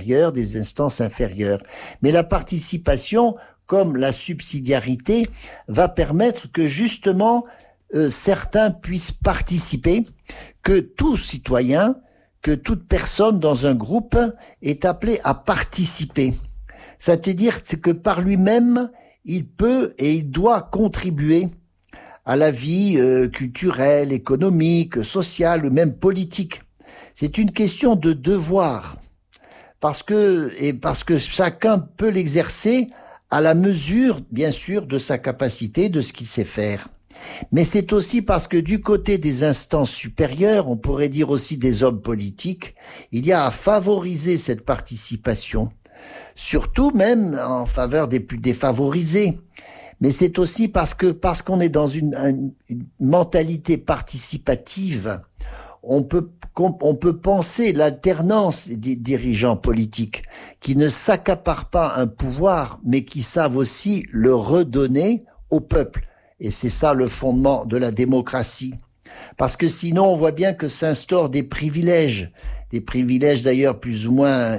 supérieures, des instances inférieures. Mais la participation, comme la subsidiarité, va permettre que justement certains puissent participer, que tout citoyen, que toute personne dans un groupe est appelée à participer. C'est-à-dire que par lui-même, il peut et il doit contribuer à la vie culturelle, économique, sociale ou même politique. C'est une question de devoir, parce que chacun peut l'exercer à la mesure, bien sûr, de sa capacité, de ce qu'il sait faire. Mais c'est aussi parce que du côté des instances supérieures, on pourrait dire aussi des hommes politiques, il y a à favoriser cette participation, surtout même en faveur des plus défavorisés. Mais c'est aussi parce qu'on est dans une mentalité participative, on peut penser l'alternance des dirigeants politiques qui ne s'accaparent pas un pouvoir, mais qui savent aussi le redonner au peuple. Et c'est ça le fondement de la démocratie. Parce que sinon, on voit bien que s'instaurent des privilèges d'ailleurs plus ou moins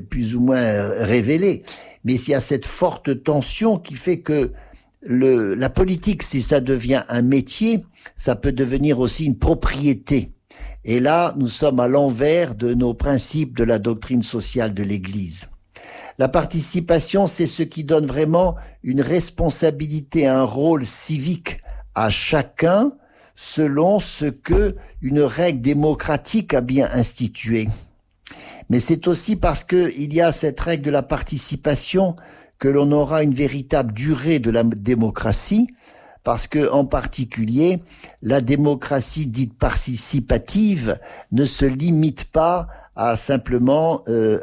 révélés. Mais il y a cette forte tension qui fait que la politique, si ça devient un métier, ça peut devenir aussi une propriété. Et là, nous sommes à l'envers de nos principes de la doctrine sociale de l'Église. La participation, c'est ce qui donne vraiment une responsabilité, un rôle civique à chacun selon ce que une règle démocratique a bien institué. Mais c'est aussi parce qu'il y a cette règle de la participation que l'on aura une véritable durée de la démocratie, parce que, en particulier, la démocratie dite participative ne se limite pas à simplement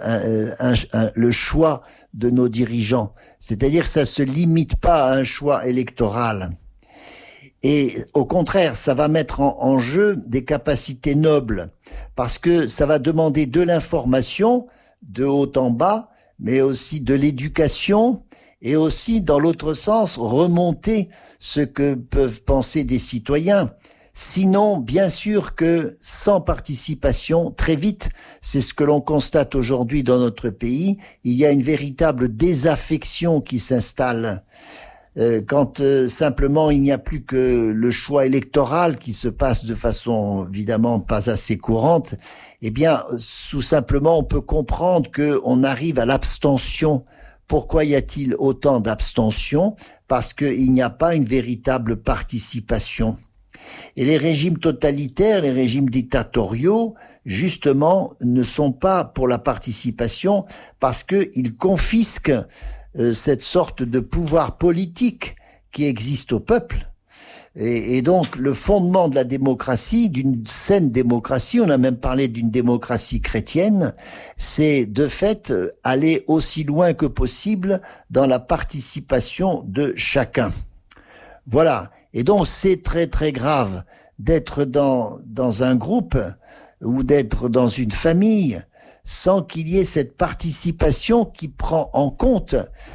le choix de nos dirigeants. C'est-à-dire, ça se limite pas à un choix électoral. Et au contraire, ça va mettre en jeu des capacités nobles, parce que ça va demander de l'information de haut en bas, mais aussi de l'éducation, et aussi, dans l'autre sens, remonter ce que peuvent penser des citoyens. Sinon, bien sûr que sans participation, très vite, c'est ce que l'on constate aujourd'hui dans notre pays, il y a une véritable désaffection qui s'installe. Quand simplement il n'y a plus que le choix électoral qui se passe de façon évidemment pas assez courante, eh bien, tout simplement, on peut comprendre qu'on arrive à l'abstention. Pourquoi y a-t-il autant d'abstention? Parce qu'il n'y a pas une véritable participation. Et les régimes totalitaires, les régimes dictatoriaux, justement, ne sont pas pour la participation parce qu'ils confisquent cette sorte de pouvoir politique qui existe au peuple. Et donc, le fondement de la démocratie, d'une saine démocratie, on a même parlé d'une démocratie chrétienne, c'est de fait aller aussi loin que possible dans la participation de chacun. Voilà. Et donc, c'est très très grave d'être dans un groupe ou d'être dans une famille sans qu'il y ait cette participation qui prend en compte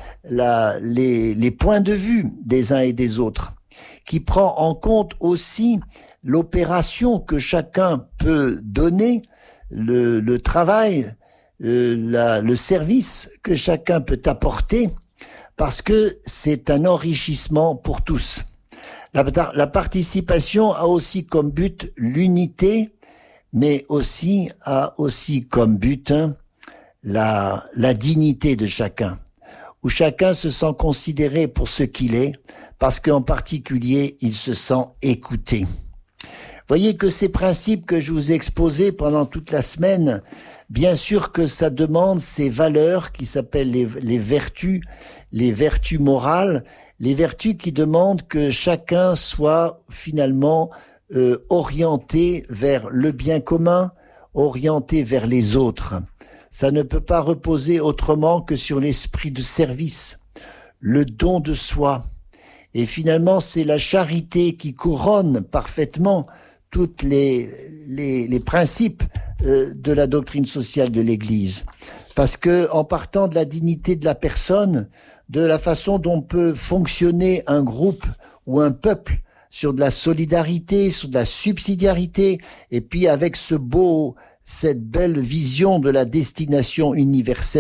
les points de vue des uns et des autres, qui prend en compte aussi l'opération que chacun peut donner, le travail, le service que chacun peut apporter, parce que c'est un enrichissement pour tous. La participation a aussi comme but l'unité, mais a aussi comme but la dignité de chacun, où chacun se sent considéré pour ce qu'il est, parce qu'en particulier, il se sent écouté. Voyez que ces principes que je vous ai exposés pendant toute la semaine, bien sûr que ça demande ces valeurs qui s'appellent les vertus morales, les vertus qui demandent que chacun soit finalement orienté vers le bien commun, orienté vers les autres. Ça ne peut pas reposer autrement que sur l'esprit de service, le don de soi. Et finalement, c'est la charité qui couronne parfaitement toutes les principes de la doctrine sociale de l'Église. Parce que, en partant de la dignité de la personne, de la façon dont peut fonctionner un groupe ou un peuple, sur de la solidarité, sur de la subsidiarité, et puis avec cette belle vision de la destination universelle,